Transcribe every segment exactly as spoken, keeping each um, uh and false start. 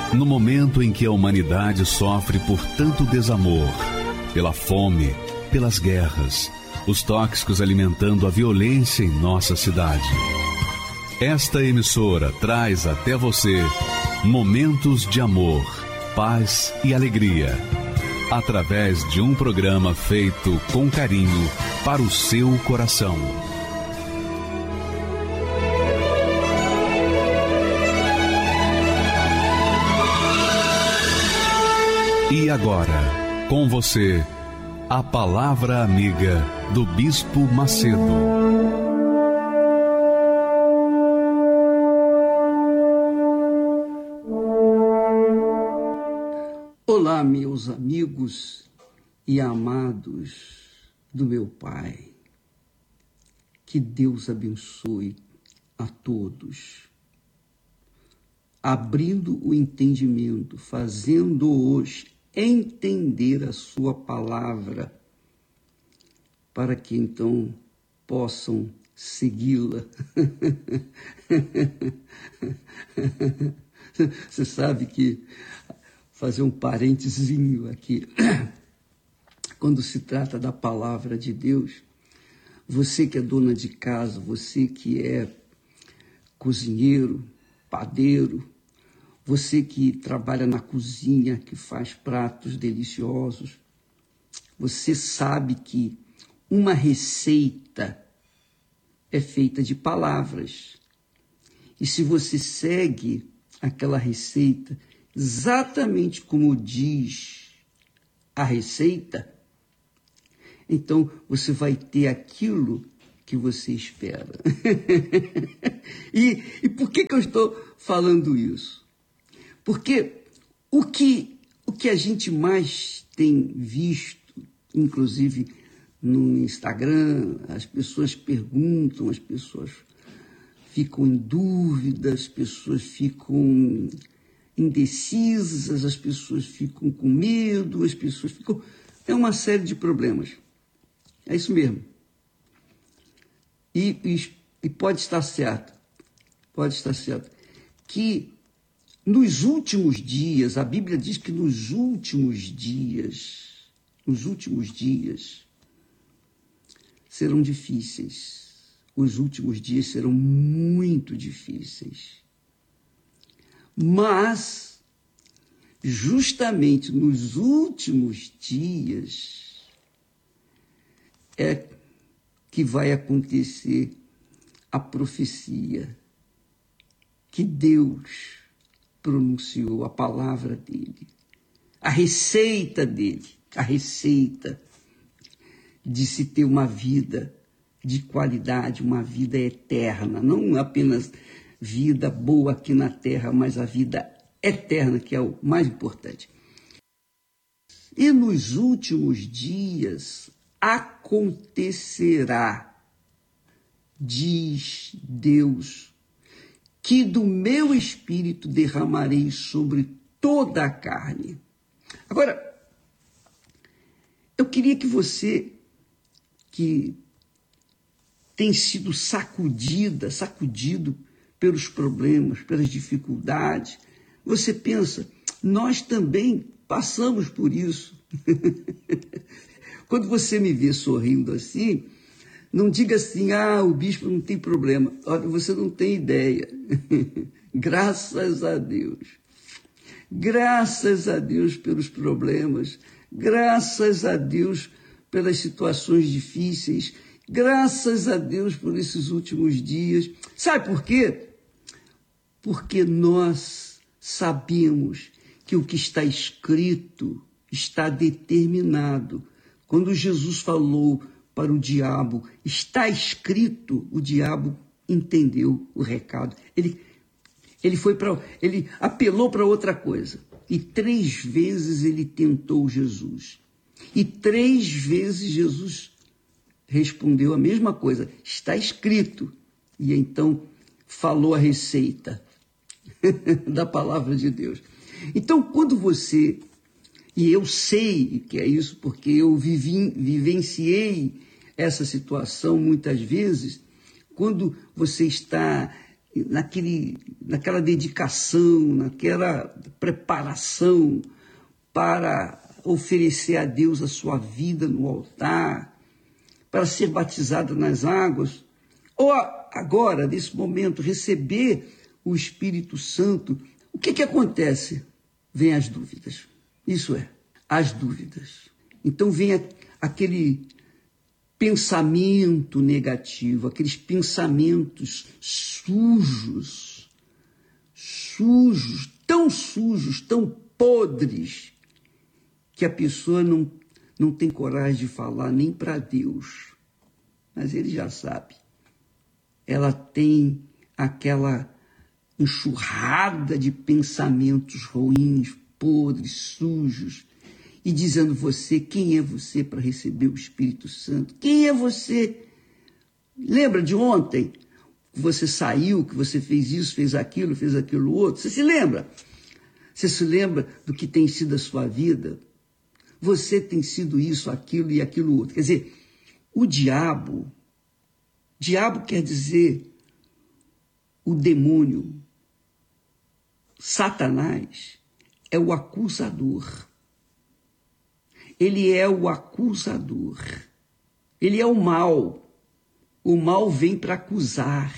No momento em que a humanidade sofre por tanto desamor, pela fome, pelas guerras, os tóxicos alimentando a violência em nossa cidade. Esta emissora traz até você momentos de amor, paz e alegria, através de um programa feito com carinho para o seu coração. E agora, com você, a Palavra Amiga do Bispo Macedo. Olá, meus amigos e amados do meu Pai. Que Deus abençoe a todos, abrindo o entendimento, fazendo-os entender a sua palavra, para que então possam segui-la. Você sabe que, fazer um parentezinho aqui, quando se trata da palavra de Deus, você que é dona de casa, você que é cozinheiro, padeiro, você que trabalha na cozinha, que faz pratos deliciosos, você sabe que uma receita é feita de palavras. E se você segue aquela receita exatamente como diz a receita, então você vai ter aquilo que você espera. e, e por que, que eu estou falando isso? Porque o que, o que a gente mais tem visto, inclusive no Instagram, as pessoas perguntam, as pessoas ficam em dúvida, as pessoas ficam indecisas, as pessoas ficam com medo, as pessoas ficam... É uma série de problemas. É isso mesmo. E, e, e pode estar certo, pode estar certo, que nos últimos dias, a Bíblia diz que nos últimos dias, nos últimos dias serão difíceis. Os últimos dias serão muito difíceis. Mas, justamente nos últimos dias, é que vai acontecer a profecia que Deus pronunciou, a palavra dele, a receita dele, a receita de se ter uma vida de qualidade, uma vida eterna, não apenas vida boa aqui na terra, mas a vida eterna, que é o mais importante. E nos últimos dias acontecerá, diz Deus, que do meu espírito derramarei sobre toda a carne. Agora, eu queria que você, que tem sido sacudida, sacudido pelos problemas, pelas dificuldades, você pensa, nós também passamos por isso. Quando você me vê sorrindo assim, não diga assim, ah, o bispo não tem problema. Olha, você não tem ideia. Graças a Deus. Graças a Deus pelos problemas. Graças a Deus pelas situações difíceis. Graças a Deus por esses últimos dias. Sabe por quê? Porque nós sabemos que o que está escrito está determinado. Quando Jesus falou para o diabo, está escrito, o diabo entendeu o recado. Ele, ele, foi pra, ele apelou para outra coisa. E três vezes ele tentou Jesus. E três vezes Jesus respondeu a mesma coisa. Está escrito. E então falou a receita da palavra de Deus. Então, quando você... E eu sei que é isso, porque eu vivi, vivenciei essa situação muitas vezes, quando você está naquele, naquela dedicação, naquela preparação para oferecer a Deus a sua vida no altar, para ser batizada nas águas, ou agora, nesse momento, receber o Espírito Santo, o que que acontece? Vem as dúvidas. Isso é, as dúvidas. Então vem aquele pensamento negativo, aqueles pensamentos sujos, sujos, tão sujos, tão podres, que a pessoa não, não tem coragem de falar nem para Deus. Mas ele já sabe. Ela tem aquela enxurrada de pensamentos ruins, podres, sujos, e dizendo você, quem é você para receber o Espírito Santo? Quem é você? Lembra de ontem? Que você saiu, que você fez isso, fez aquilo, fez aquilo outro. Você se lembra? Você se lembra do que tem sido a sua vida? Você tem sido isso, aquilo e aquilo outro. Quer dizer, o diabo, diabo quer dizer o demônio, Satanás, é o acusador. Ele é o acusador. Ele é o mal. O mal vem para acusar.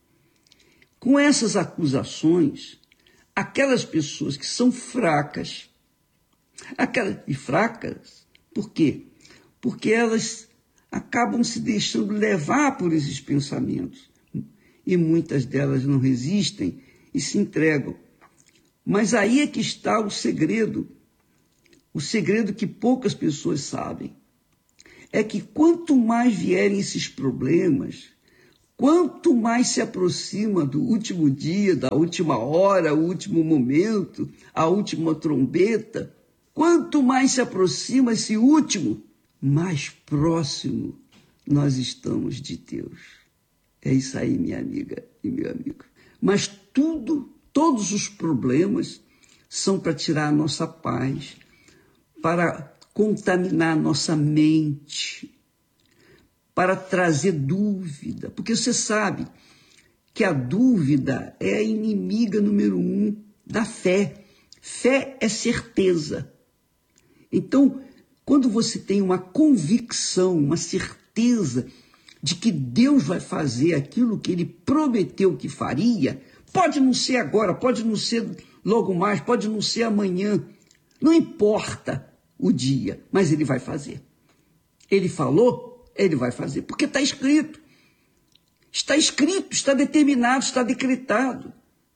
Com essas acusações, aquelas pessoas que são fracas, aquelas, e fracas, por quê? Porque elas acabam se deixando levar por esses pensamentos. E muitas delas não resistem e se entregam. Mas aí é que está o segredo, o segredo que poucas pessoas sabem. É que quanto mais vierem esses problemas, quanto mais se aproxima do último dia, da última hora, o último momento, a última trombeta, quanto mais se aproxima esse último, mais próximo nós estamos de Deus. É isso aí, minha amiga e meu amigo. Mas tudo, todos os problemas são para tirar a nossa paz, para contaminar a nossa mente, para trazer dúvida. Porque você sabe que a dúvida é a inimiga número um da fé. Fé é certeza. Então, quando você tem uma convicção, uma certeza de que Deus vai fazer aquilo que Ele prometeu que faria, pode não ser agora, pode não ser logo mais, pode não ser amanhã, não importa o dia, mas Ele vai fazer. Ele falou, Ele vai fazer, porque está escrito. Está escrito, está determinado, está decretado.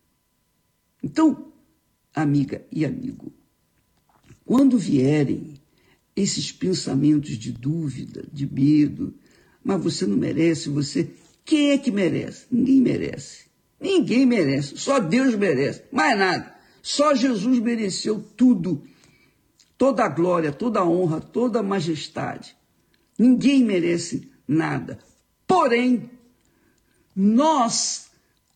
Então, amiga e amigo, quando vierem esses pensamentos de dúvida, de medo, mas você não merece, você... Quem é que merece? Ninguém merece. Ninguém merece. Só Deus merece. Mais nada. Só Jesus mereceu tudo. Toda a glória, toda a honra, toda a majestade. Ninguém merece nada. Porém, nós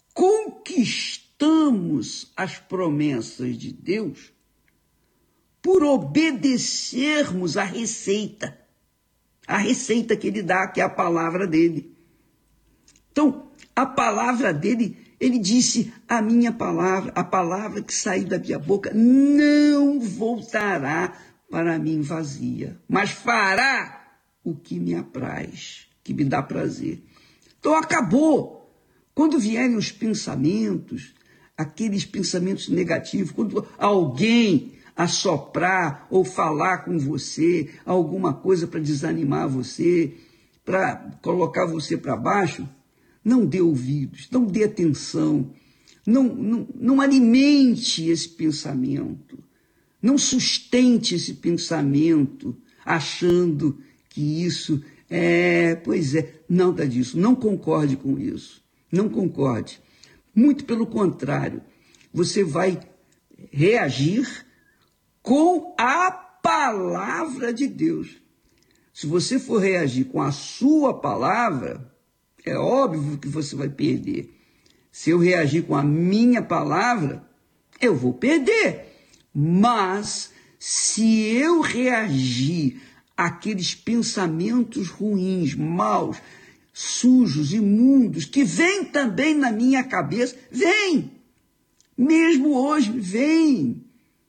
conquistamos as promessas de Deus por obedecermos à receita. A receita que ele dá, que é a palavra dele. Então, a palavra dele, ele disse, a minha palavra, a palavra que sair da minha boca, não voltará para mim vazia, mas fará o que me apraz, que me dá prazer. Então, acabou. Quando vierem os pensamentos, aqueles pensamentos negativos, quando alguém assoprar ou falar com você, alguma coisa para desanimar você, para colocar você para baixo, não dê ouvidos, não dê atenção, não, não, não alimente esse pensamento, não sustente esse pensamento achando que isso é, pois é, nada disso, não concorde com isso, não concorde. Muito pelo contrário, você vai reagir com a palavra de Deus. Se você for reagir com a sua palavra, é óbvio que você vai perder. Se eu reagir com a minha palavra, eu vou perder. Mas, se eu reagir àqueles pensamentos ruins, maus, sujos, imundos, que vêm também na minha cabeça, vem, mesmo hoje, vem.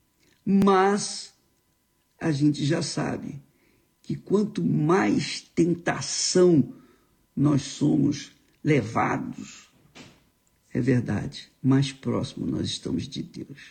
Mas a gente já sabe que quanto mais tentação nós somos levados, é verdade, mais próximo nós estamos de Deus.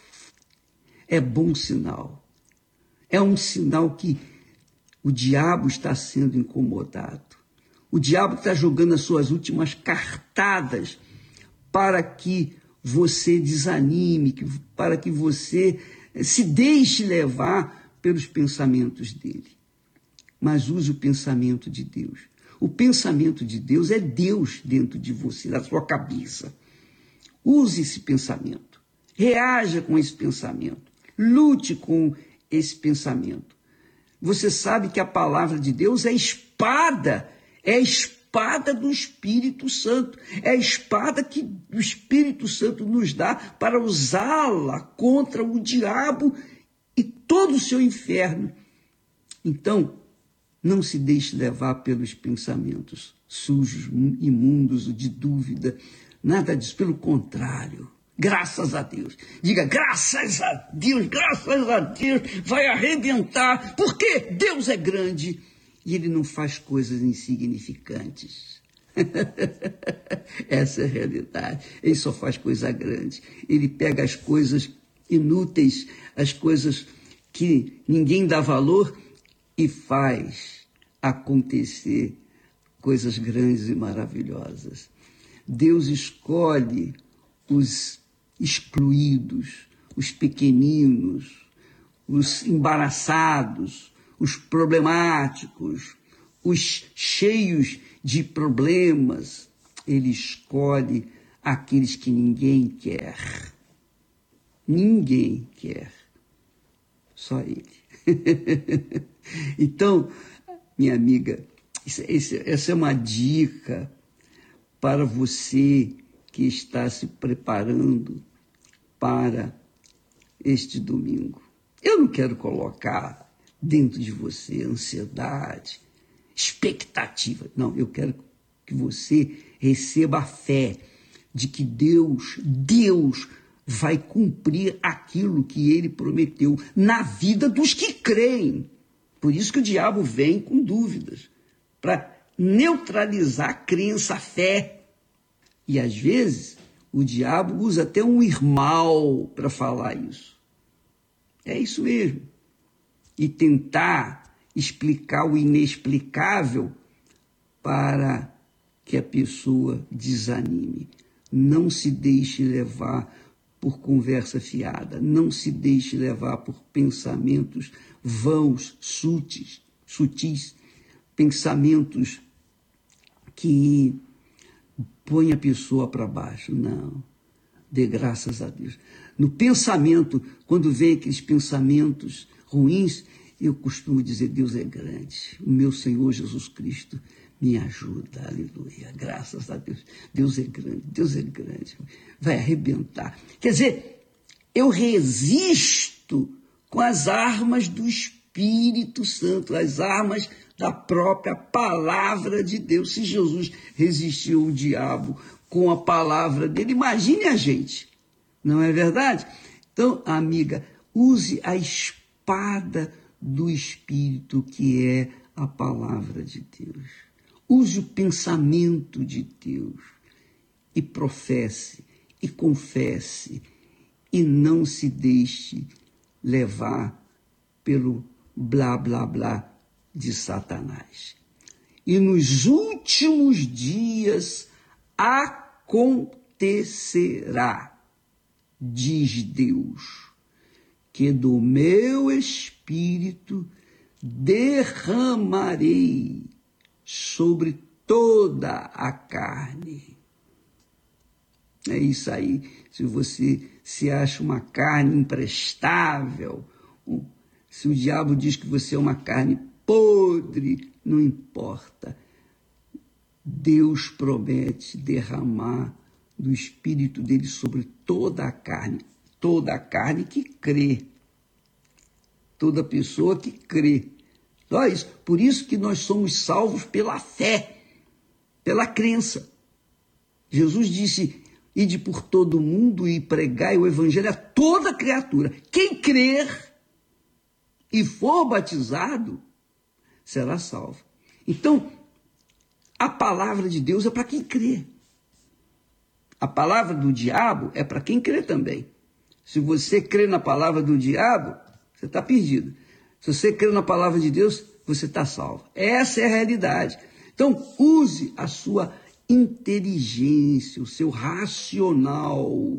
É bom sinal. É um sinal que o diabo está sendo incomodado. O diabo está jogando as suas últimas cartadas para que você desanime, para que você se deixe levar pelos pensamentos dele. Mas use o pensamento de Deus. O pensamento de Deus é Deus dentro de você, na sua cabeça. Use esse pensamento. Reaja com esse pensamento. Lute com esse pensamento. Você sabe que a palavra de Deus é espada, é a espada do Espírito Santo, é a espada que o Espírito Santo nos dá para usá-la contra o diabo e todo o seu inferno. Então, não se deixe levar pelos pensamentos sujos, imundos, de dúvida, nada disso, pelo contrário. Graças a Deus. Diga, graças a Deus, graças a Deus, vai arrebentar, porque Deus é grande e Ele não faz coisas insignificantes. Essa é a realidade. Ele só faz coisa grande. Ele pega as coisas inúteis, as coisas que ninguém dá valor e faz acontecer coisas grandes e maravilhosas. Deus escolhe os excluídos, os pequeninos, os embaraçados, os problemáticos, os cheios de problemas. Ele escolhe aqueles que ninguém quer. Ninguém quer. Só ele. Então, minha amiga, essa é uma dica para você que está se preparando para este domingo. Eu não quero colocar dentro de você ansiedade, expectativa. Não, eu quero que você receba a fé de que Deus, Deus vai cumprir aquilo que Ele prometeu na vida dos que creem. Por isso que o diabo vem com dúvidas, para neutralizar a crença, a fé. E às vezes o diabo usa até um irmão para falar isso. É isso mesmo. E tentar explicar o inexplicável para que a pessoa desanime. Não se deixe levar por conversa fiada. Não se deixe levar por pensamentos vãos, sutis, sutis, pensamentos que põe a pessoa para baixo. Não. Dê graças a Deus. No pensamento, quando vem aqueles pensamentos ruins, eu costumo dizer, Deus é grande. O meu Senhor Jesus Cristo me ajuda. Aleluia. Graças a Deus. Deus é grande. Deus é grande. Vai arrebentar. Quer dizer, eu resisto com as armas do Espírito Santo, as armas da própria palavra de Deus. Se Jesus resistiu ao diabo com a palavra dele, imagine a gente. Não é verdade? Então, amiga, use a espada do Espírito, que é a palavra de Deus. Use o pensamento de Deus e professe, e confesse, e não se deixe levar pelo blá, blá, blá de Satanás. E nos últimos dias acontecerá, diz Deus, que do meu Espírito derramarei sobre toda a carne. É isso aí. Se você se acha uma carne imprestável, se o diabo diz que você é uma carne podre, não importa. Deus promete derramar do Espírito dele sobre toda a carne, toda a carne que crê, toda pessoa que crê. Só isso. Por isso que nós somos salvos pela fé. pela crença. Jesus disse: ide por todo o mundo e pregai o evangelho a toda criatura. Quem crer e for batizado será salvo. Então, a palavra de Deus é para quem crê. A palavra do diabo é para quem crê também. Se você crê na palavra do diabo, você está perdido. Se você crê na palavra de Deus, você está salvo. Essa é a realidade. Então, use a sua inteligência, o seu racional.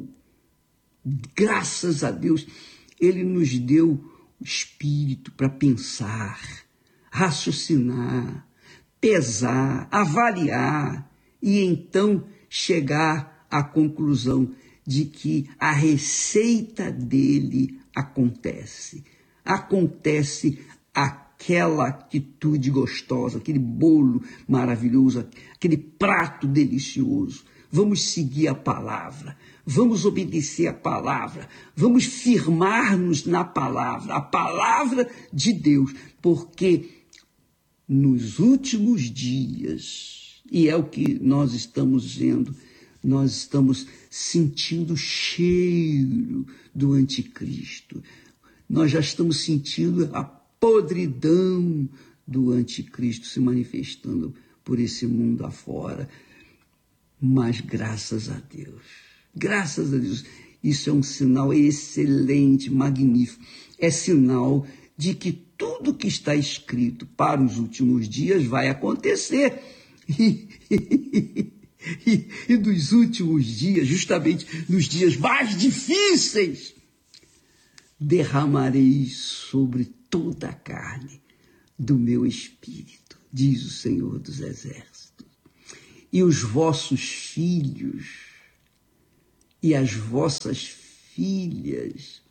Graças a Deus, Ele nos deu o espírito para pensar, raciocinar, pesar, avaliar e então chegar à conclusão de que a receita dele acontece. Acontece aquela atitude gostosa, aquele bolo maravilhoso, aquele prato delicioso. Vamos seguir a palavra, vamos obedecer a palavra, vamos firmar-nos na palavra, a palavra de Deus, porque nos últimos dias, e é o que nós estamos vendo, nós estamos sentindo o cheiro do anticristo. Nós já estamos sentindo a podridão do anticristo se manifestando por esse mundo afora. Mas graças a Deus, graças a Deus, isso é um sinal excelente, magnífico. É sinal de que tudo que está escrito para os últimos dias vai acontecer. E, e, e nos últimos dias, justamente nos dias mais difíceis, derramarei sobre toda a carne do meu espírito, diz o Senhor dos Exércitos. E os vossos filhos e as vossas filhas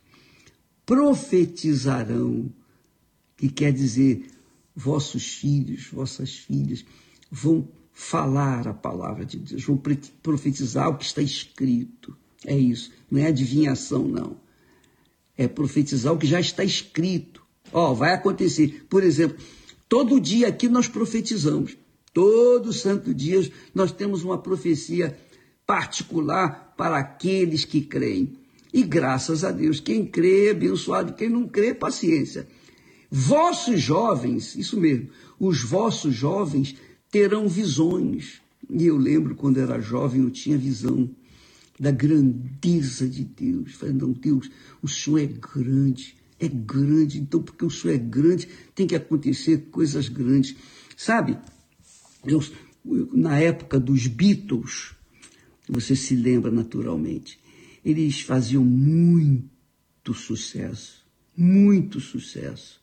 profetizarão, que quer dizer, vossos filhos, vossas filhas vão falar a palavra de Deus, vão profetizar o que está escrito. É isso, não é adivinhação, não. É profetizar o que já está escrito. Ó, vai acontecer. Por exemplo, todo dia aqui nós profetizamos. Todo santo dia nós temos uma profecia particular para aqueles que creem. E graças a Deus, quem crê é abençoado, quem não crê, paciência. Vossos jovens, isso mesmo, os vossos jovens terão visões. E eu lembro quando eu era jovem, eu tinha visão da grandeza de Deus. Falei, não, Deus, o Senhor é grande, é grande. Então, porque o Senhor é grande, tem que acontecer coisas grandes. Sabe, eu, na época dos Beatles, você se lembra naturalmente, eles faziam muito sucesso, muito sucesso.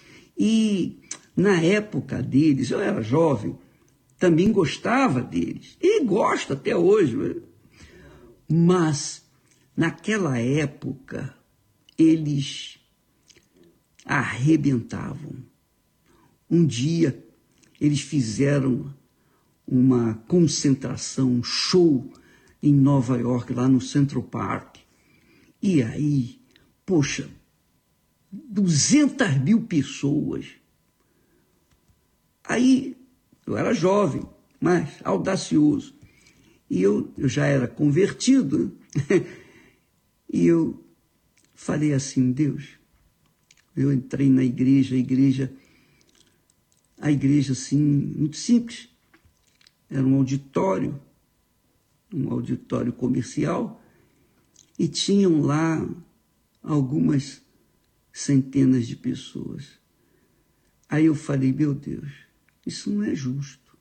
E na época deles, eu era jovem, também gostava deles, e gosto até hoje. Mas, naquela época, eles arrebentavam. Um dia, eles fizeram uma concentração, um show em Nova York, lá no Central Park. E aí, poxa, duzentas mil pessoas. Aí, eu era jovem, mas audacioso. E eu, eu já era convertido, né? E eu falei assim, Deus, eu entrei na igreja, a igreja, a igreja assim, muito simples, era um auditório, um auditório comercial, e tinham lá algumas centenas de pessoas. Aí eu falei, meu Deus, isso não é justo.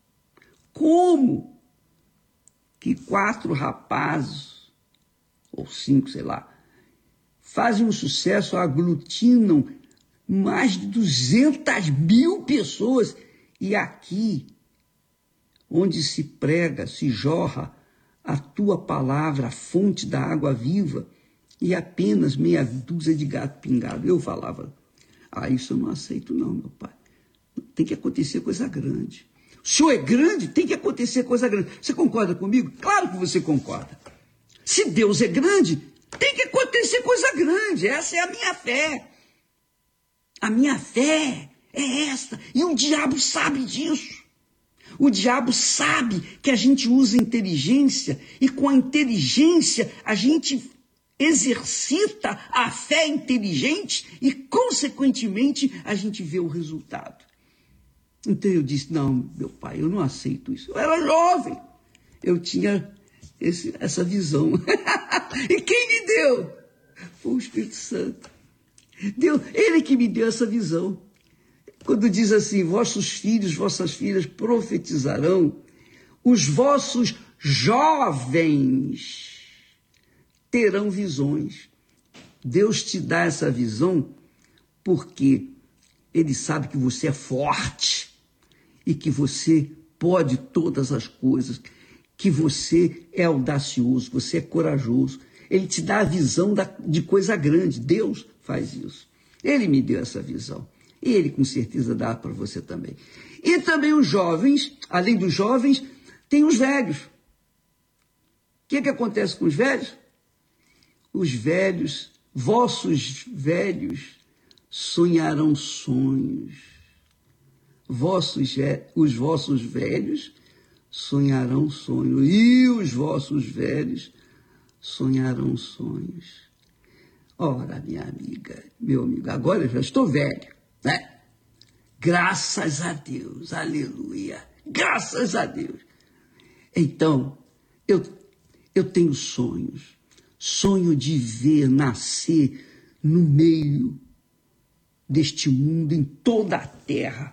Como que quatro rapazes, ou cinco, sei lá, fazem um sucesso, aglutinam mais de duzentas mil pessoas, e aqui, onde se prega, se jorra a tua palavra, a fonte da água viva, e apenas meia dúzia de gato pingado. Eu falava, ah, isso eu não aceito não, meu pai. Tem que acontecer coisa grande. O Senhor é grande, tem que acontecer coisa grande. Você concorda comigo? Claro que você concorda. Se Deus é grande, tem que acontecer coisa grande. Essa é a minha fé. A minha fé é esta. E o diabo sabe disso. O diabo sabe que a gente usa inteligência e com a inteligência a gente exercita a fé inteligente e, consequentemente, a gente vê o resultado. Então eu disse, não, meu pai, eu não aceito isso. Eu era jovem, eu tinha esse, essa visão. E quem me deu? Foi o Espírito Santo. Deu, ele que me deu essa visão. Quando diz assim, vossos filhos, vossas filhas profetizarão, os vossos jovens terão visões. Deus te dá essa visão porque ele sabe que você é forte e que você pode todas as coisas, que você é audacioso, você é corajoso. Ele te dá a visão da, de coisa grande. Deus faz isso. Ele me deu essa visão. E ele com certeza dá para você também. E também os jovens, além dos jovens, tem os velhos. O que, que acontece com os velhos? Os velhos, vossos velhos, sonharão sonhos. Vossos, os vossos velhos sonharão sonhos. E os vossos velhos sonharão sonhos. Ora, minha amiga, meu amigo, agora eu já estou velho, né? Graças a Deus, aleluia, graças a Deus. Então, eu, eu tenho sonhos, sonho de ver nascer no meio deste mundo, em toda a terra.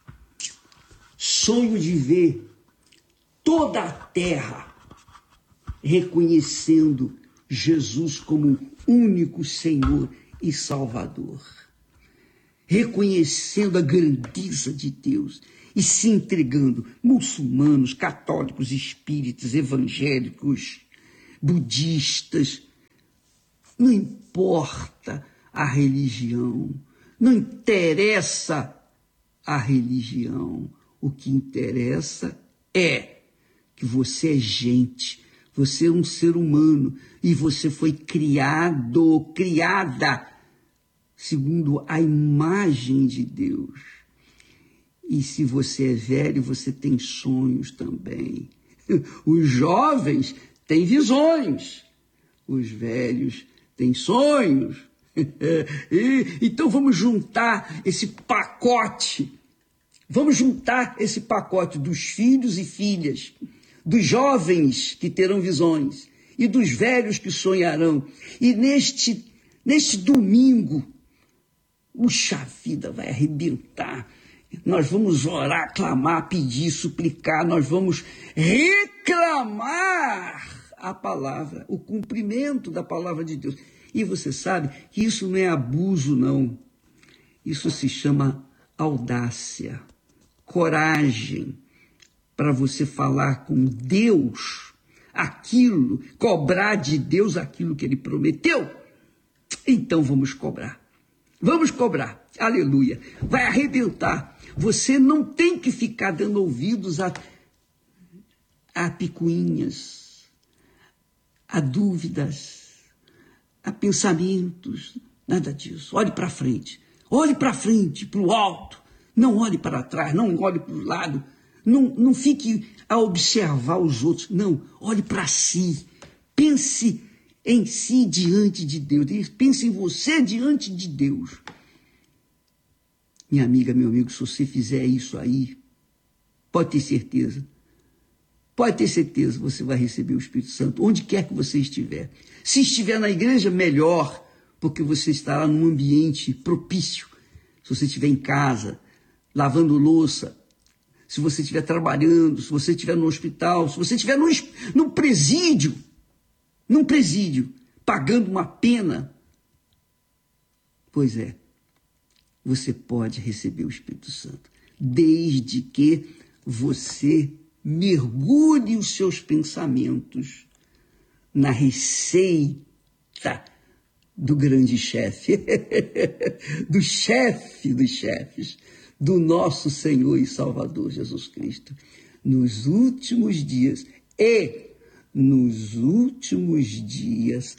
Sonho de ver toda a terra reconhecendo Jesus como único Senhor e Salvador. Reconhecendo a grandeza de Deus e se entregando, muçulmanos, católicos, espíritas, evangélicos, budistas, não importa a religião, não interessa a religião, o que interessa é que você é gente, você é um ser humano e você foi criado, criada segundo a imagem de Deus. E se você é velho, você tem sonhos também. Os jovens têm visões, os velhos têm sonhos. E, então vamos juntar esse pacote, vamos juntar esse pacote dos filhos e filhas, dos jovens que terão visões e dos velhos que sonharão. E neste, neste domingo, puxa vida, vai arrebentar. Nós vamos orar, clamar, pedir, suplicar, nós vamos reclamar a palavra, o cumprimento da palavra de Deus. E você sabe que isso não é abuso, não. Isso se chama audácia, coragem para você falar com Deus aquilo, cobrar de Deus aquilo que Ele prometeu. Então vamos cobrar. Vamos cobrar. Aleluia. Vai arrebentar. Você não tem que ficar dando ouvidos a, a picuinhas, a dúvidas, a pensamentos, nada disso. Olhe para frente. Olhe para frente, para o alto. Não olhe para trás, não olhe para o lado. Não, não fique a observar os outros. Não, olhe para si. Pense em si diante de Deus. Pense em você diante de Deus. Minha amiga, meu amigo, se você fizer isso aí, pode ter certeza. Pode ter certeza, você vai receber o Espírito Santo, onde quer que você estiver. Se estiver na igreja, melhor, porque você estará num ambiente propício. Se você estiver em casa, lavando louça, se você estiver trabalhando, se você estiver no hospital, se você estiver no, no presídio, num presídio, pagando uma pena, pois é, você pode receber o Espírito Santo, desde que você mergulhe os seus pensamentos na receita do grande chefe, do chefe dos chefes, do nosso Senhor e Salvador Jesus Cristo. Nos últimos dias e nos últimos dias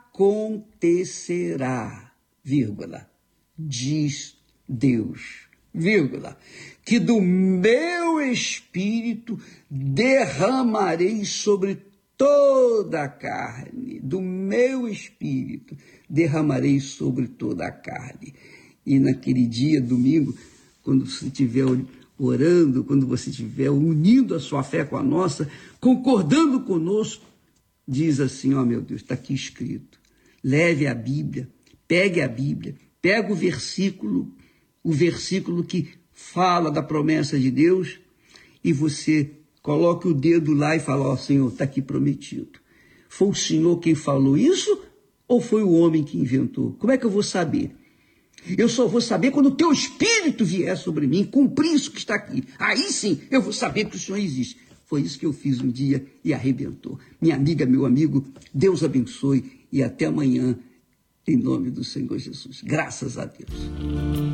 acontecerá, vírgula, diz Deus, vírgula, que do meu espírito derramarei sobre toda a carne, do meu espírito derramarei sobre toda a carne. E naquele dia, domingo, quando você estiver orando, quando você estiver unindo a sua fé com a nossa, concordando conosco, diz assim, ó meu Deus, está aqui escrito, leve a Bíblia, pegue a Bíblia, pega o versículo, o versículo que fala da promessa de Deus, e você coloque o dedo lá e fala, ó Senhor, está aqui prometido. Foi o Senhor quem falou isso ou foi o homem que inventou? Como é que eu vou saber? Eu só vou saber quando o teu Espírito vier sobre mim, cumprir isso que está aqui. Aí sim eu vou saber que o Senhor existe. Foi isso que eu fiz um dia e arrebentou. Minha amiga, meu amigo, Deus abençoe e até amanhã, em nome do Senhor Jesus. Graças a Deus.